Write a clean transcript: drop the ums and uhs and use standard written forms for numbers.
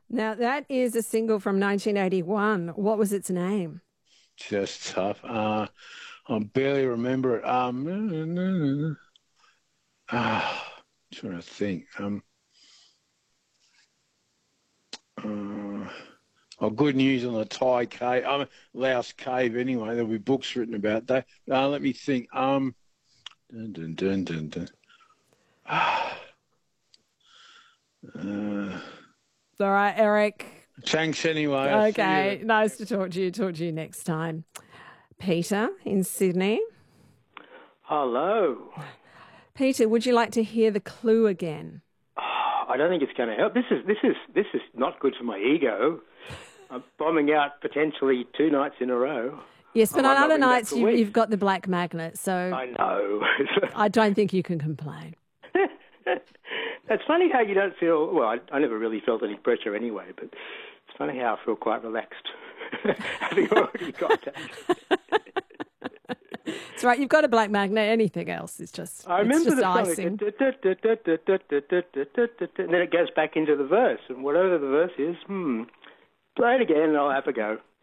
Now, that is a single from 1981. What was its name? Just tough. I barely remember it. Trying to think. Uh, Good news on the Thai cave. Laos cave. Anyway, there'll be books written about that. Let me think. Dun, dun, dun, dun, dun. Uh, All right, Eric. Thanks anyway. Okay, nice to talk to you. Talk to you next time. Peter in Sydney. Hello. Peter, would you like to hear the clue again? I don't think it's going to help. This is not good for my ego. I'm bombing out potentially 2 nights in a row. Yes, but I on might not other be back nights for weeks. you've got the black magnet, so I know. I don't think you can complain. It's funny how you don't feel. Well, I never really felt any pressure anyway, but it's funny how I feel quite relaxed having already got that. It's right, you've got a black magnet. Anything else is just I remember it's just the song, icing. and then it goes back into the verse, and whatever the verse is, play it again and I'll have a go.